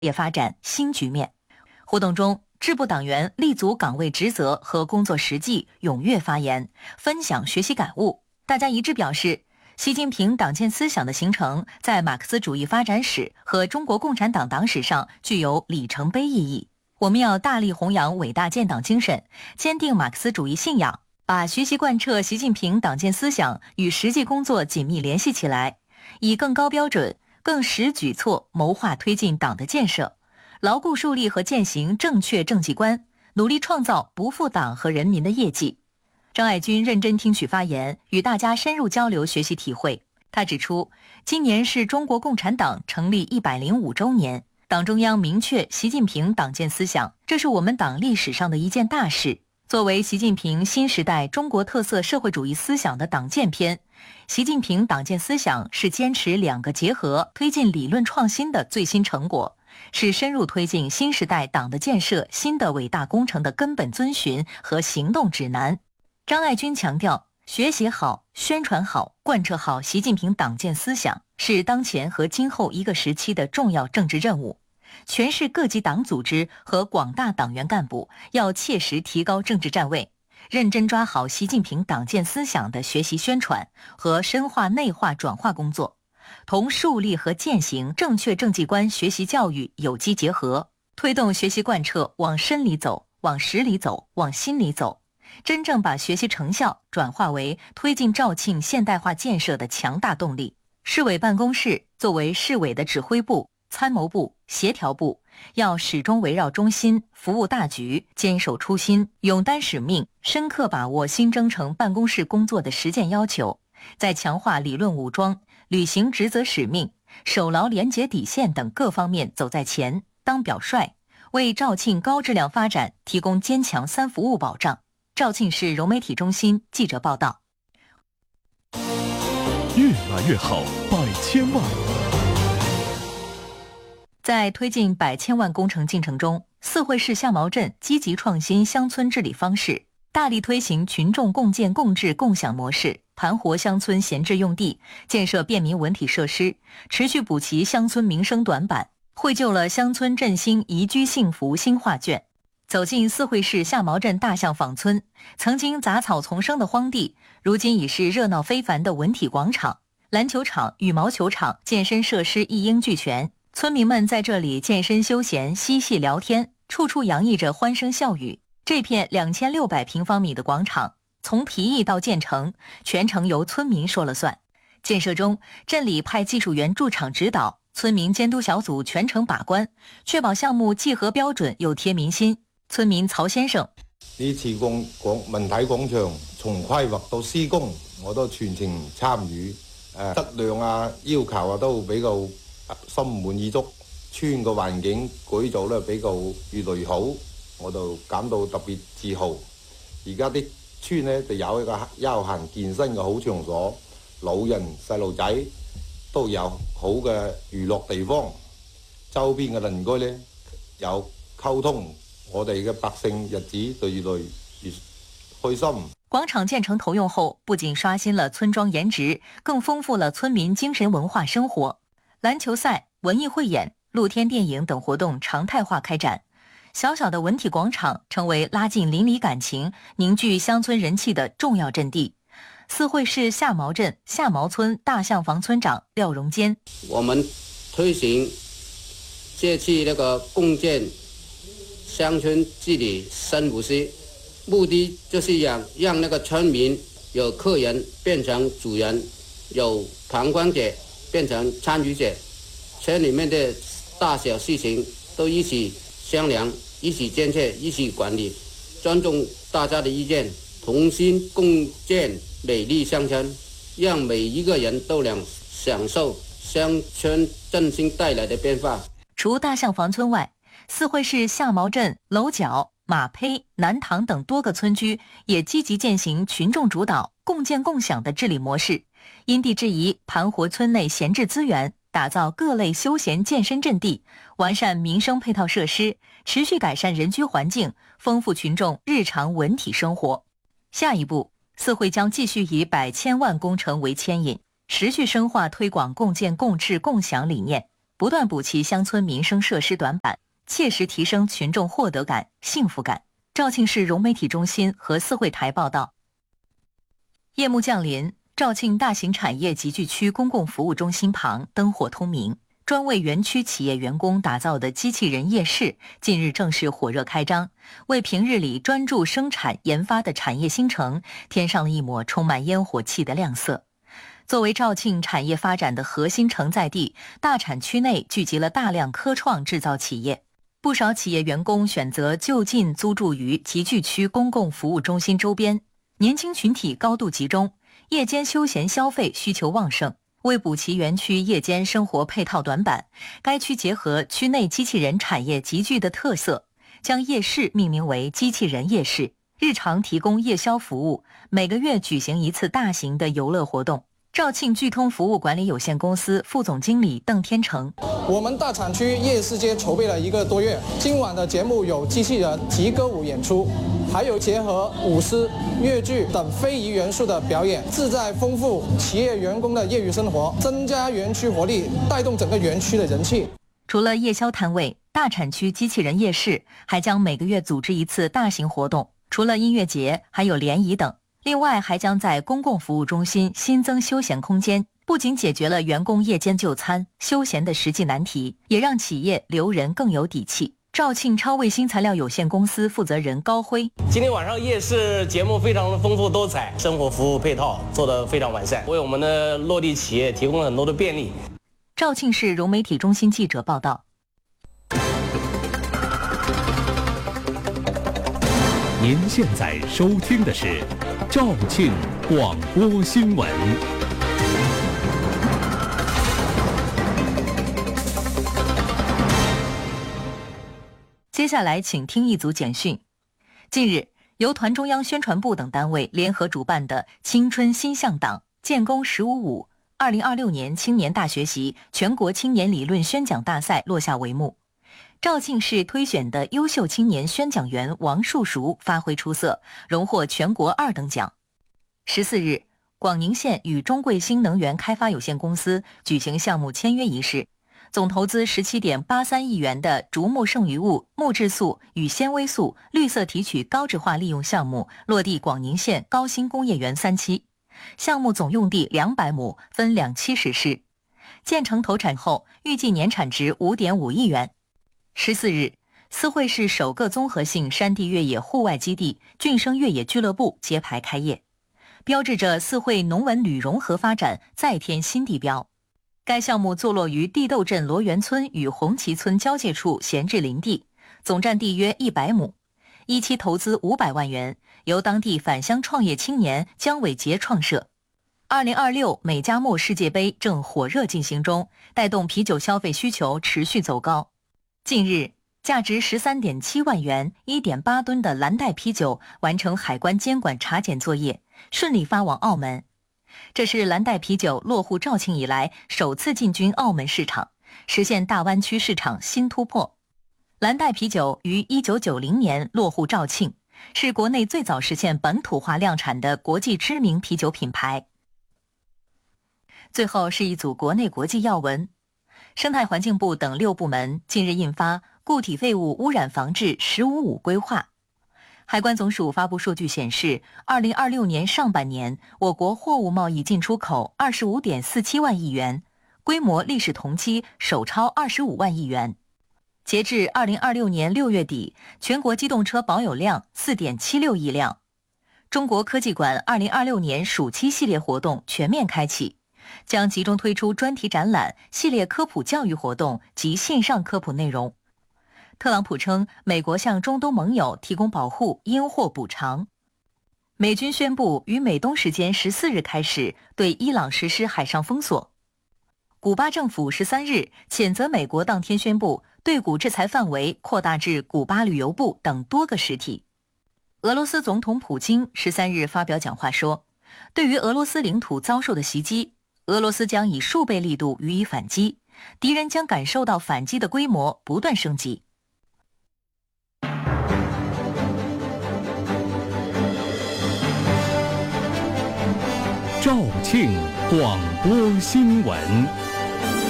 业发展新局面。活动中，支部党员立足岗位职责和工作实际，踊跃发言，分享学习感悟。大家一致表示，习近平党建思想的形成，在马克思主义发展史和中国共产党党史上具有里程碑意义。我们要大力弘扬伟大建党精神，坚定马克思主义信仰，把学习贯彻习近平党建思想与实际工作紧密联系起来，以更高标准、更实举措谋划推进党的建设，牢固树立和践行正确政绩观，努力创造不负党和人民的业绩。张爱军认真听取发言，与大家深入交流学习体会。他指出，今年是中国共产党成立105周年，党中央明确习近平党建思想，这是我们党历史上的一件大事。作为习近平新时代中国特色社会主义思想的党建篇，习近平党建思想是坚持两个结合，推进理论创新的最新成果，是深入推进新时代党的建设新的伟大工程的根本遵循和行动指南。张爱军强调，学习好、宣传好、贯彻好习近平党建思想，是当前和今后一个时期的重要政治任务。全市各级党组织和广大党员干部要切实提高政治站位，认真抓好习近平党建思想的学习宣传和深化内化转化工作，同树立和践行正确政绩观学习教育有机结合，推动学习贯彻往深里走、往实里走、往心里走，真正把学习成效转化为推进肇庆现代化建设的强大动力。市委办公室作为市委的指挥部、参谋部、协调部，要始终围绕中心，服务大局，坚守初心，勇担使命，深刻把握新征程办公室工作的实践要求，在强化理论武装、履行职责使命、守牢廉洁底线等各方面走在前，当表率，为肇庆高质量发展提供坚强3服务保障。肇庆市融媒体中心记者报道。 越来越好，百千万。 在推进百千万工程进程中，四惠市夏毛镇积极创新乡村治理方式，大力推行群众共建共治共享模式，盘活乡村闲置用地，建设便民文体设施，持续补齐乡村民生短板，绘就了乡村振兴宜居幸福新画卷。走进四惠市夏毛镇大象坊村，曾经杂草丛生的荒地，如今已是热闹非凡的文体广场，篮球场、羽毛球场、健身设施一应俱全。村民们在这里健身休闲、嬉戏聊天，处处洋溢着欢声笑语。这片2600平方米的广场，从提议到建成，全程由村民说了算。建设中，镇里派技术员驻场指导，村民监督小組全程把關，確保項目既合標準又貼民心。村民曹先生： 呢次文體廣場從規劃到施工，我都全程參與，質量啊、要求啊都比較心滿意足，村個環境改造咧比較越來越好，我就感到特別自豪。而家啲村呢就有一個休閒健身嘅好場所，老人細路仔都有好嘅娛樂地方，周邊嘅鄰居呢有溝通，我哋嘅百姓日子就越來越開心。 廣場建成投用後，不僅刷新了村莊顏值，更豐富了村民精神文化生活。籃球賽、文藝匯演、露天電影等活動常態化開展，小小的文體廣場成為拉近鄰里感情、凝聚鄉村人氣的重要陣地。四惠市夏毛鎮夏毛村大象坊村長廖榮堅： 我們推行這次那個共建鄉村治理深五師，目的就是讓那個村民由客人變成主人，由旁觀者變成參與者，村裏面的大小事情都一起商量，一起建設，一起管理，尊重大家的意見，同心共建美麗鄉村，讓每一個人都能享受鄉村振興帶來的變化。 除大象坊村外，四惠市夏毛鎮樓角、馬胚、南塘等多個村居也積極踐行群眾主導、共建共享的治理模式，因地制宜盤活村內閒置資源，打造各類休閒健身陣地，完善民生配套設施，持續改善人居環境，豐富群眾日常文體生活。下一步，四惠將繼續以百千萬工程為牽引，持續深化推廣共建共治共享理念， 不断补齐乡村民生设施短板，切实提升群众获得感、幸福感。肇庆市融媒体中心和四惠台报道。夜幕降临，肇庆大型产业集聚区公共服务中心旁灯火通明，专为园区企业员工打造的机器人夜市近日正式火热开张，为平日里专注生产研发的产业新城添上了一抹充满烟火气的亮色。作为肇庆产业发展的核心承载地，大产区内聚集了大量科创制造企业，不少企业员工选择就近租住于集聚区公共服务中心周边，年轻群体高度集中，夜间休闲消费需求旺盛。为补齐园区夜间生活配套短板，该区结合区内机器人产业集聚的特色，将夜市命名为机器人夜市，日常提供夜宵服务，每个月举行一次大型的游乐活动。肇庆聚通服务管理有限公司副总经理邓天成： 我们大产区夜市街筹备了1个多月，今晚的节目有机器人及歌舞演出，还有结合舞狮、越剧等非遗元素的表演，旨在丰富企业员工的业余生活，增加园区活力，带动整个园区的人气。 除了夜宵摊位，大产区机器人夜市还将每个月组织一次大型活动，除了音乐节，还有联谊等。另外，还将在公共服务中心新增休闲空间，不仅解决了员工夜间就餐、休闲的实际难题，也让企业留人更有底气。肇庆超卫新材料有限公司负责人高辉： 今天晚上夜市节目非常的丰富多彩，生活服务配套做得非常完善，为我们的落地企业提供了很多的便利。 肇庆市融媒体中心记者报道。 您现在收听的是肇庆广播新闻。 接下来请听一组简讯。近日，由团中央宣传部等单位联合主办的青春新向党建功15.5 2026年青年大学习全国青年理论宣讲大赛落下帷幕。肇庆市推选的优秀青年宣讲员王树熟发挥出色，荣获全国2等奖。14日，广宁县与中贵新能源开发有限公司举行项目签约仪式，总投资17.83亿元的竹木剩余物木质素与纤维素绿色提取高质化利用项目落地广宁县高新工业园3期，项目总用地200亩，分2期实施。建成投产后，预计年产值5.5亿元。14日，四惠市首个综合性山地越野户外基地俊生越野俱乐部揭牌开业，标志着四惠农文旅融合发展再添新地标。该项目坐落于地窦镇罗源村与红旗村交界处闲置林地，总占地约100亩，一期投资500万元，由当地返乡创业青年姜伟杰创设。2026美加墨世界杯正火热进行中，带动啤酒消费需求持续走高。近日，价值13.7万元、1.8吨的蓝带啤酒完成海关监管查检作业，顺利发往澳门。这是蓝带啤酒落户肇庆以来首次进军澳门市场，实现大湾区市场新突破。蓝带啤酒于1990年落户肇庆，是国内最早实现本土化量产的国际知名啤酒品牌。最后是一组国内国际要闻。生态环境部等6部门近日印发固体废物污染防治15.5规划。海关总署发布数据显示，2026年上半年我国货物贸易进出口25.47万亿元，规模历史同期首超25万亿元。截至2026年6月底，全国机动车保有量4.76亿辆。中国科技馆2026年暑期系列活动全面开启，将集中推出专题展览、系列科普教育活动及线上科普内容。特朗普称，美国向中东盟友提供保护，因祸补偿。美军宣布于美东时间14日开始对伊朗实施海上封锁。古巴政府13日谴责美国当天宣布对古制裁范围扩大至古巴旅游部等多个实体。俄罗斯总统普京13日发表讲话说，对于俄罗斯领土遭受的袭击，俄罗斯将以数倍力度予以反击，敌人将感受到反击的规模不断升级。 肇庆广播新闻。